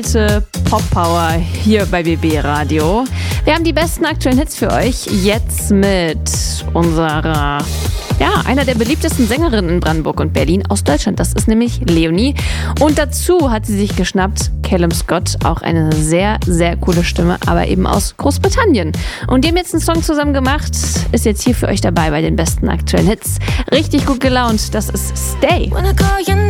Pop Power hier bei BB Radio. Wir haben die besten aktuellen Hits für euch. Jetzt mit unserer, einer der beliebtesten Sängerinnen in Brandenburg und Berlin aus Deutschland. Das ist nämlich Leonie. Und dazu hat sie sich geschnappt Callum Scott, auch eine sehr, sehr coole Stimme, aber eben aus Großbritannien. Und die haben jetzt einen Song zusammen gemacht, ist jetzt hier für euch dabei bei den besten aktuellen Hits. Richtig gut gelaunt, das ist Stay.